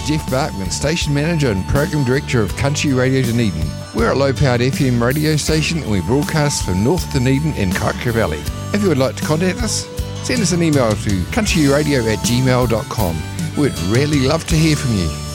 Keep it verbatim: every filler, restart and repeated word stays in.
Jeff Barkman, Station Manager and Program Director of Country Radio Dunedin. We're a low-powered F M radio station and we broadcast from North Dunedin and Kaikoura Valley. If you would like to contact us, send us an email to countryradio at gmail dot com. We'd really love to hear from you.